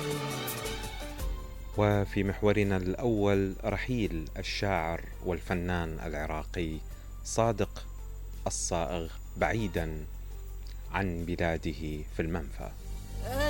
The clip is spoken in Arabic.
وفي محورنا الأول رحيل الشاعر والفنان العراقي صادق الصائغ بعيدا عن بلاده في المنفى.